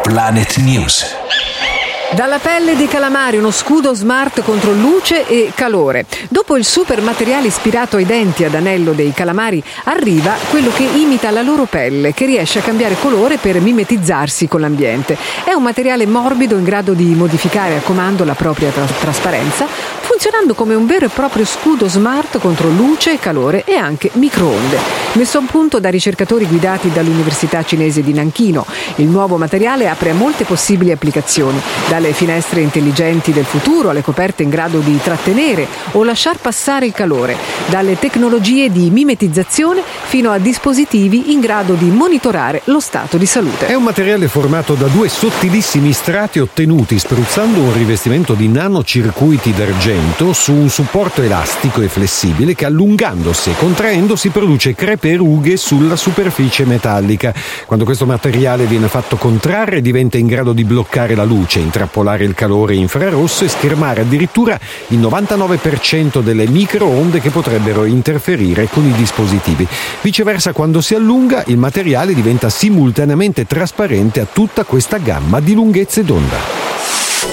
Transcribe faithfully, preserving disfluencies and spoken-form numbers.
Planet News. Dalla pelle dei calamari uno scudo smart contro luce e calore. Dopo il super materiale ispirato ai denti ad anello dei calamari, arriva quello che imita la loro pelle, che riesce a cambiare colore per mimetizzarsi con l'ambiente. È un materiale morbido in grado di modificare a comando la propria tra- trasparenza, funzionando come un vero e proprio scudo smart contro luce, calore e anche microonde. Messo a punto da ricercatori guidati dall'Università cinese di Nanchino, il nuovo materiale apre a molte possibili applicazioni, dalle finestre intelligenti del futuro alle coperte in grado di trattenere o lasciar passare il calore, dalle tecnologie di mimetizzazione fino a dispositivi in grado di monitorare lo stato di salute. È un materiale formato da due sottilissimi strati ottenuti spruzzando un rivestimento di nanocircuiti d'argento su un supporto elastico e flessibile che, allungandosi e contraendosi, produce crepe e rughe sulla superficie metallica. Quando questo materiale viene fatto contrarre, diventa in grado di bloccare la luce, intrappolare il calore infrarosso e schermare addirittura il novantanove per cento delle microonde che potrebbero interferire con i dispositivi. Viceversa, quando si allunga, il materiale diventa simultaneamente trasparente a tutta questa gamma di lunghezze d'onda.